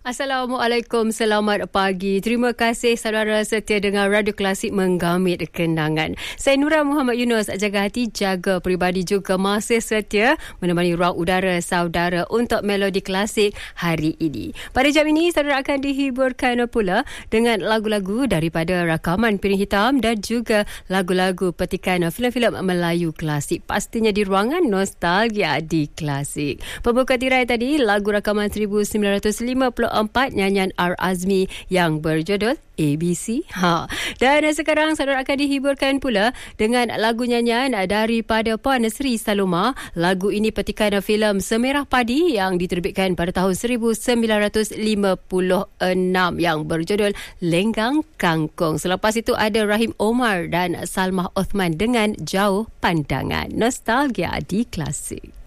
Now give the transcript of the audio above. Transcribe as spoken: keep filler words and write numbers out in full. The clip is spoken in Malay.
Assalamualaikum, selamat pagi. Terima kasih saudara setia dengar Radio Klasik Menggamit Kenangan. Saya Nura Muhammad Yunus, jaga hati, jaga peribadi juga masih setia menemani ruang udara saudara untuk Melodi Klasik hari ini. Pada jam ini, saudara akan dihiburkan pula dengan lagu-lagu daripada rakaman Piring Hitam dan juga lagu-lagu petikan filem-filem Melayu klasik. Pastinya di ruangan nostalgia di Klasik. Pembuka tirai tadi, lagu rakaman seribu sembilan ratus lima puluh empat nyanyian R. Azmi yang berjudul A B C. Ha. Dan sekarang saudara akan dihiburkan pula dengan lagu nyanyian daripada Puan Sri Saloma. Lagu ini petikan filem Semerah Padi yang diterbitkan pada tahun seribu sembilan ratus lima puluh enam yang berjudul Lenggang Kangkung. Selepas itu ada Rahim Omar dan Salmah Othman dengan Jauh Pandangan. Nostalgia di Klasik.